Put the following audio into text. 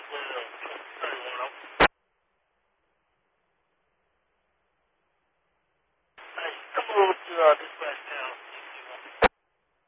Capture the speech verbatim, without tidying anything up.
Well, thirty-one. Hey, come on to uh, dispatch